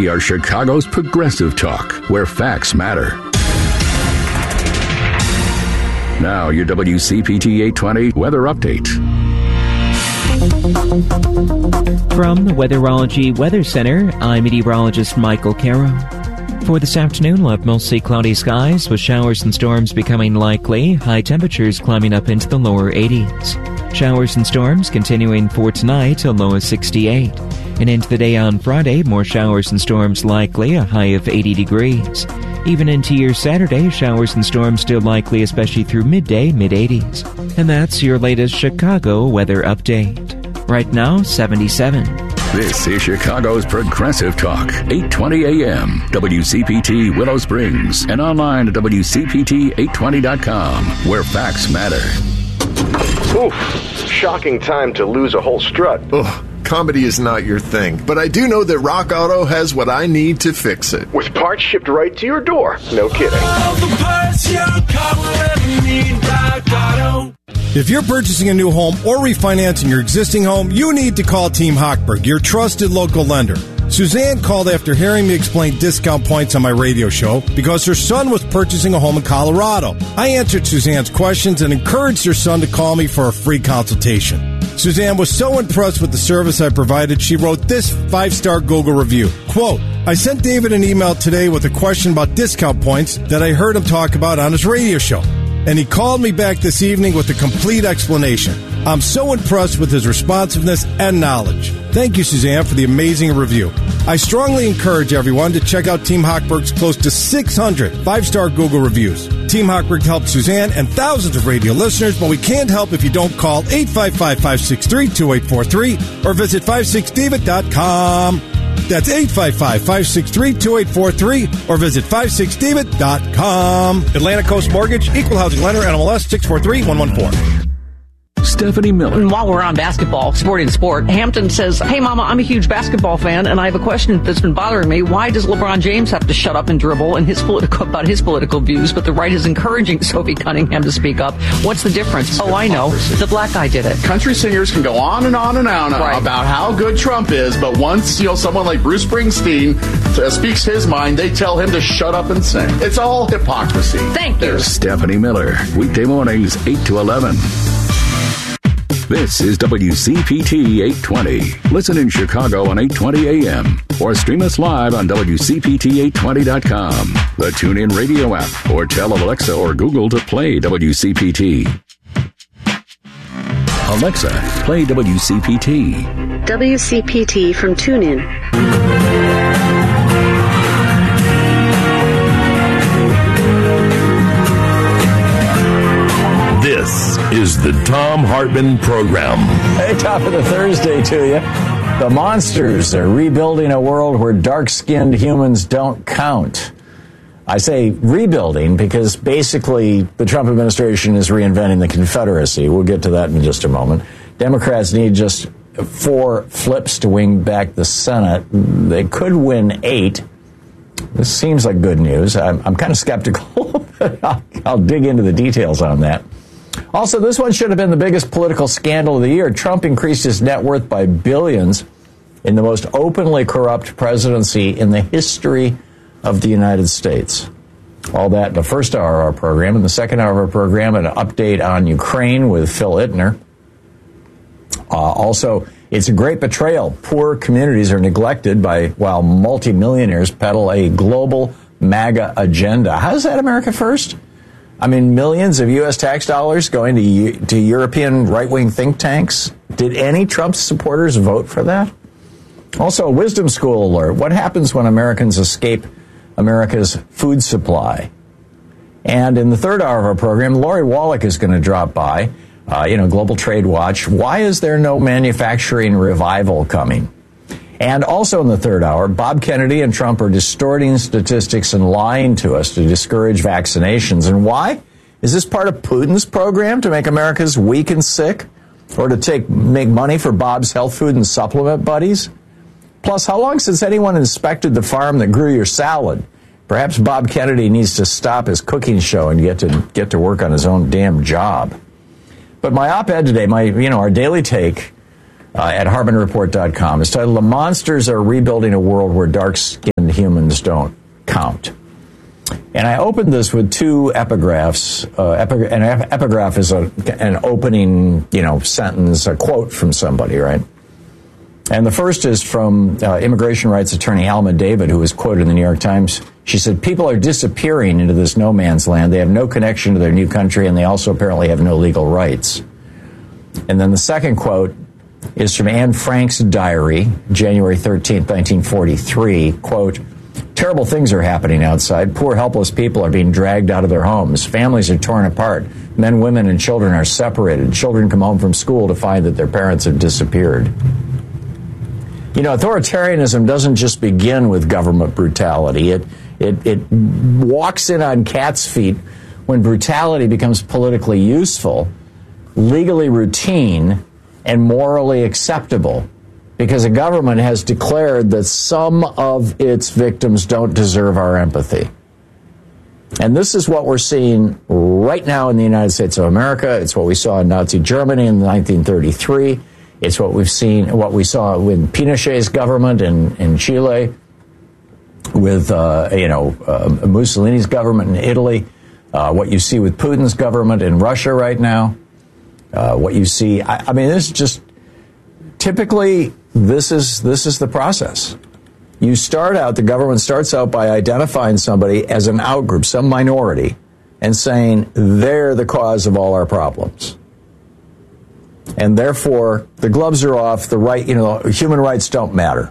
We are Chicago's Progressive Talk, where facts matter. Now, your WCPT 820 weather update. From the Weatherology Weather Center, I'm meteorologist Michael Caro. For this afternoon, we'll have mostly cloudy skies with showers and storms becoming likely, high temperatures climbing up into the lower 80s. Showers and storms continuing for tonight, a low of 68. And into the day on Friday, more showers and storms likely, a high of 80 degrees. Even into your Saturday, showers and storms still likely, especially through midday, mid-80s. And that's your latest Chicago weather update. Right now, 77. This is Chicago's Progressive Talk, 820 AM, WCPT Willow Springs, and online at WCPT820.com, where facts matter. Oof, shocking time to lose a whole strut. Ugh. Comedy is not your thing, but I do know that Rock Auto has what I need to fix it. With parts shipped right to your door. No kidding. All the parts your car will ever need, Rock Auto. If you're purchasing a new home or refinancing your existing home, you need to call Team Hochberg, your trusted local lender. Suzanne called after hearing me explain discount points on my radio show because her son was purchasing a home in Colorado. I answered Suzanne's questions and encouraged her son to call me for a free consultation. Suzanne was so impressed with the service I provided, she wrote this 5-star Google review. Quote, I sent David an email today with a question about discount points that I heard him talk about on his radio show. And he called me back this evening with a complete explanation. I'm so impressed with his responsiveness and knowledge. Thank you, Suzanne, for the amazing review. I strongly encourage everyone to check out Team Hochberg's close to 600 5-star Google reviews. Team Hochberg helped Suzanne and thousands of radio listeners, but we can't help if you don't call 855-563-2843 or visit 56david.com. That's 855-563-2843 or visit 56david.com. Atlantic Coast Mortgage, Equal Housing Lender, NMLS 643114. Stephanie Miller. While we're on basketball, sporting sport, Hampton says, hey, Mama, I'm a huge basketball fan, and I have a question that's been bothering me. Why does LeBron James have to shut up and dribble about his political views, but the right is encouraging Sophie Cunningham to speak up? What's the difference? Oh, I know. The black guy did it. Country singers can go on and on and on about how good Trump is, but once, someone like Bruce Springsteen speaks his mind, they tell him to shut up and sing. It's all hypocrisy. Thank you. Stephanie Miller, weekday mornings, 8 to 11. This is WCPT 820. Listen in Chicago on 820 AM or stream us live on WCPT820.com, the TuneIn radio app, or tell Alexa or Google to play WCPT. Alexa, play WCPT. WCPT from TuneIn. This is the Thom Hartmann Program. Hey, top of the Thursday to you. The monsters are rebuilding a world where dark-skinned humans don't count. I say rebuilding because basically the Trump administration is reinventing the Confederacy. We'll get to that in just a moment. Democrats need just 4 flips to win back the Senate. They could win 8. This seems like good news. I'm kind of skeptical, but I'll dig into the details on that. Also, this one should have been the biggest political scandal of the year. Trump increased his net worth by billions in the most openly corrupt presidency in the history of the United States. All that in the first hour of our program. In the second hour of our program, an update on Ukraine with Phil Ittner. Also, it's a great betrayal. Poor communities are neglected while multimillionaires peddle a global MAGA agenda. How is that America First? I mean, millions of U.S. tax dollars going to European right-wing think tanks. Did any Trump supporters vote for that? Also, a wisdom school alert. What happens when Americans escape America's food supply? And in the third hour of our program, Lori Wallach is going to drop by, Global Trade Watch. Why is there no manufacturing revival coming? And also in the third hour, Bob Kennedy and Trump are distorting statistics and lying to us to discourage vaccinations. And why? Is this part of Putin's program to make Americans weak and sick? Or to make money for Bob's health food and supplement buddies? Plus, how long since anyone inspected the farm that grew your salad? Perhaps Bob Kennedy needs to stop his cooking show and get to work on his own damn job. But my op-ed today, our daily take at HartmanReport.com. It's titled, "The Monsters Are Rebuilding a World Where Dark-Skinned Humans Don't Count." And I opened this with two epigraphs. An epigraph is an opening, sentence, a quote from somebody, right? And the first is from immigration rights attorney Alma David, who was quoted in the New York Times. She said, "People are disappearing into this no man's land. They have no connection to their new country, and they also apparently have no legal rights." And then the second quote is from Anne Frank's diary, January 13th, 1943, quote, "Terrible things are happening outside. Poor, helpless people are being dragged out of their homes. Families are torn apart. Men, women, and children are separated. Children come home from school to find that their parents have disappeared." Authoritarianism doesn't just begin with government brutality. It walks in on cat's feet when brutality becomes politically useful, legally routine, and morally acceptable, because a government has declared that some of its victims don't deserve our empathy. And this is what we're seeing right now in the United States of America. It's what we saw in Nazi Germany in 1933. It's what we saw with Pinochet's government in Chile, with Mussolini's government in Italy, what you see with Putin's government in Russia right now, what you see. This is just typically this is the process. The government starts out by identifying somebody as an outgroup, some minority, and saying they're the cause of all our problems. And therefore, the gloves are off. Human rights don't matter.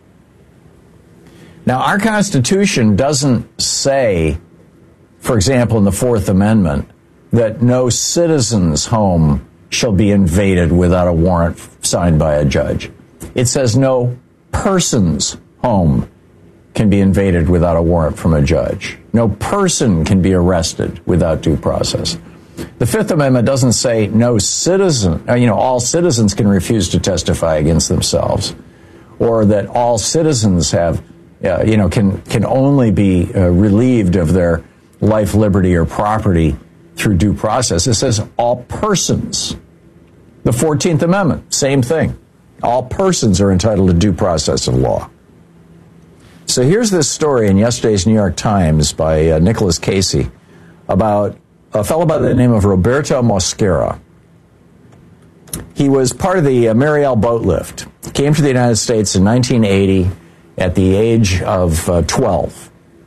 Now, our Constitution doesn't say, for example, in the Fourth Amendment, that no citizen's home shall be invaded without a warrant signed by a judge. It says no person's home can be invaded without a warrant from a judge. No person can be arrested without due process. The Fifth Amendment doesn't say no citizen, all citizens can refuse to testify against themselves, or that all citizens have, can only be relieved of their life, liberty, or property through due process. It says all persons. The 14th Amendment, same thing. All persons are entitled to due process of law. So here's this story in yesterday's New York Times by Nicholas Casey about a fellow by the name of Roberto Mosquera. He was part of the Mariel boat lift. Came to the United States in 1980 at the age of 12.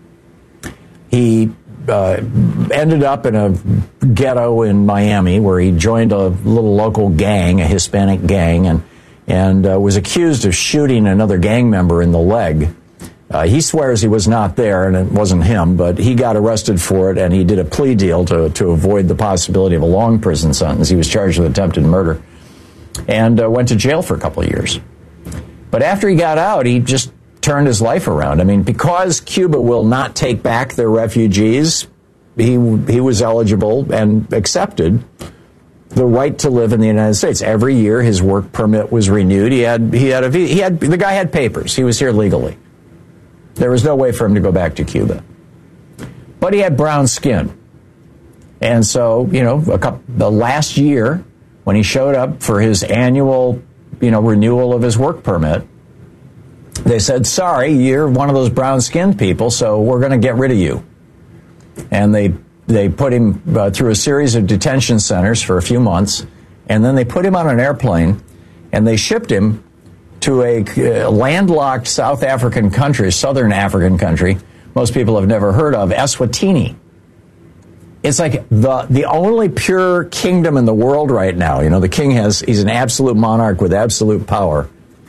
He ended up in a ghetto in Miami where he joined a little local gang, a Hispanic gang, and was accused of shooting another gang member in the leg. He swears he was not there and it wasn't him, but he got arrested for it, and he did a plea deal to avoid the possibility of a long prison sentence. He was charged with attempted murder and went to jail for a couple of years. But after he got out, he just turned his life around. Because Cuba will not take back their refugees, he was eligible and accepted the right to live in the United States. Every year, his work permit was renewed. The guy had papers. He was here legally. There was no way for him to go back to Cuba. But he had brown skin. And so, the last year, when he showed up for his annual, renewal of his work permit, they said, sorry, you're one of those brown-skinned people, so we're going to get rid of you. And they put him through a series of detention centers for a few months, and then they put him on an airplane, and they shipped him to a landlocked South African country, Southern African country, most people have never heard of, Eswatini. It's like the only pure kingdom in the world right now. The king he's an absolute monarch with absolute power.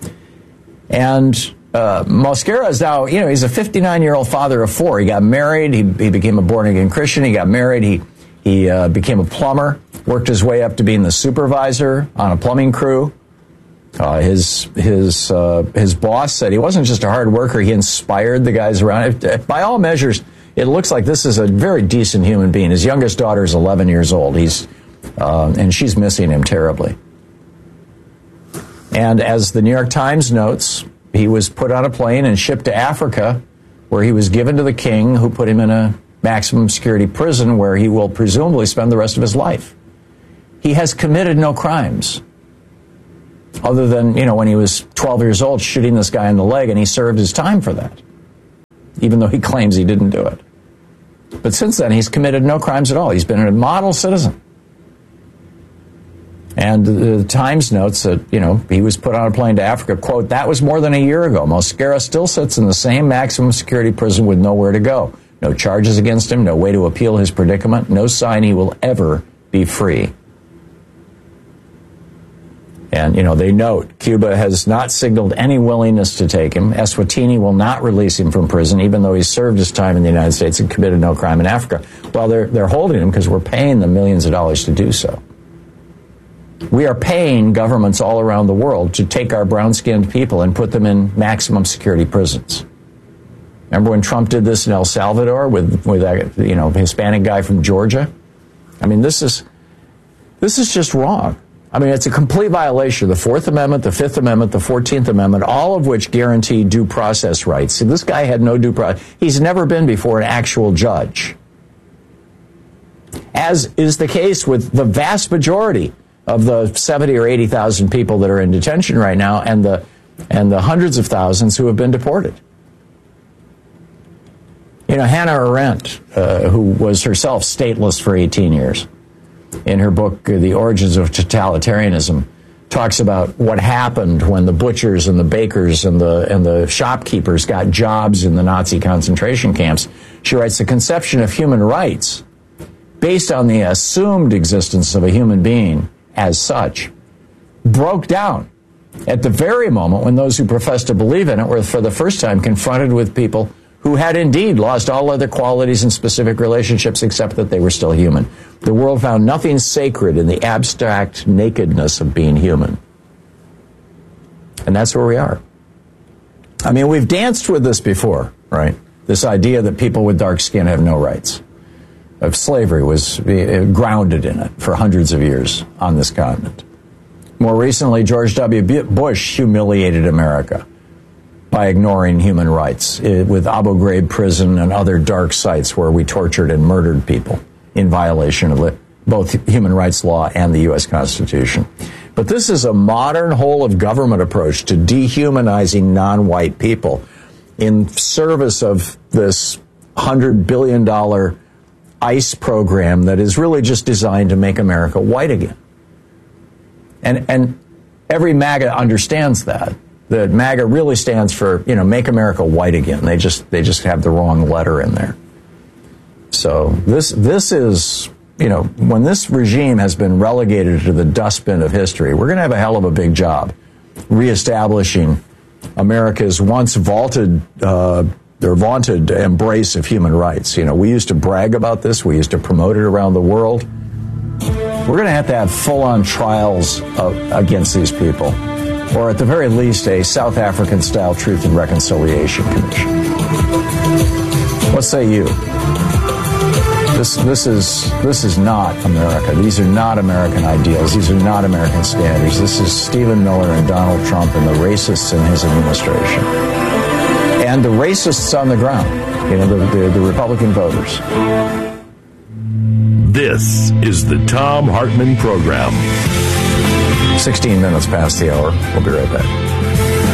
And Mosquera is now, he's a 59-year-old father of four. He got married. He became a born-again Christian. He got married. He became a plumber, worked his way up to being the supervisor on a plumbing crew. His boss said he wasn't just a hard worker. He inspired the guys around. By all measures, it looks like this is a very decent human being. His youngest daughter is 11 years old. And she's missing him terribly. And as the New York Times notes, he was put on a plane and shipped to Africa, where he was given to the king, who put him in a maximum security prison where he will presumably spend the rest of his life. He has committed no crimes. Other than, when he was 12 years old shooting this guy in the leg, and he served his time for that, even though he claims he didn't do it. But since then, he's committed no crimes at all. He's been a model citizen. And the Times notes that, he was put on a plane to Africa. Quote, that was more than a year ago. Mosquera still sits in the same maximum security prison with nowhere to go. No charges against him, no way to appeal his predicament, no sign he will ever be free. And, they note Cuba has not signaled any willingness to take him. Eswatini will not release him from prison, even though he's served his time in the United States and committed no crime in Africa. Well, they're holding him because we're paying them millions of dollars to do so. We are paying governments all around the world to take our brown-skinned people and put them in maximum security prisons. Remember when Trump did this in El Salvador with that, Hispanic guy from Georgia? I mean, this is just wrong. I mean, it's a complete violation of the Fourth Amendment, the Fifth Amendment, the 14th Amendment, all of which guarantee due process rights. See, this guy had no due process. He's never been before an actual judge. As is the case with the vast majority of the 70 or 80,000 people that are in detention right now and the hundreds of thousands who have been deported. Hannah Arendt, who was herself stateless for 18 years, in her book, The Origins of Totalitarianism, talks about what happened when the butchers and the bakers and the shopkeepers got jobs in the Nazi concentration camps. She writes, the conception of human rights, based on the assumed existence of a human being as such, broke down at the very moment when those who professed to believe in it were for the first time confronted with people who had indeed lost all other qualities and specific relationships except that they were still human. The world found nothing sacred in the abstract nakedness of being human. And that's where we are. I mean, we've danced with this before, right? This idea that people with dark skin have no rights. Slavery was grounded in it for hundreds of years on this continent. More recently, George W. Bush humiliated America by ignoring human rights with Abu Ghraib prison and other dark sites where we tortured and murdered people in violation of both human rights law and the U.S. Constitution. But this is a modern whole-of-government approach to dehumanizing non-white people in service of this $100 billion ICE program that is really just designed to make America white again. And every MAGA understands that. The MAGA really stands for, make America white again. They just have the wrong letter in there. So this is, when this regime has been relegated to the dustbin of history, we're going to have a hell of a big job reestablishing America's once vaunted embrace of human rights. We used to brag about this. We used to promote it around the world. We're going to have full-on trials against these people, or at the very least, a South African-style Truth and Reconciliation Commission. What say you? This is not America. These are not American ideals. These are not American standards. This is Stephen Miller and Donald Trump and the racists in his administration. And the racists on the ground, the Republican voters. This is the Thom Hartmann Program. 16 minutes past the hour. We'll be right back.